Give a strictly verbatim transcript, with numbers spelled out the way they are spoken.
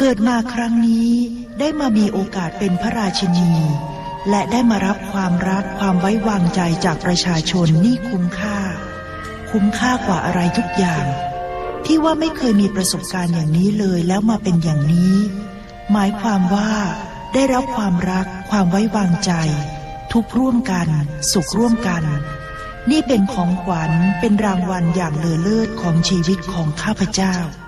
เกิดมาครั้งนี้ได้มามีโอกาสเป็นพระราชินีและได้มารับความรักความไว้วางใจจากประชาชนนี่คุ้มค่าคุ้มค่ากว่าอะไรทุกอย่างที่ว่าไม่เคยมีประสบการณ์อย่างนี้เลยแล้วมาเป็นอย่างนี้หมายความว่าได้รับความรักความไว้วางใจทุกข์ร่วมกันสุขร่วมกันนี่เป็นของขวัญเป็นรางวัลอย่างเลอเลิศของชีวิตของข้าพเจ้า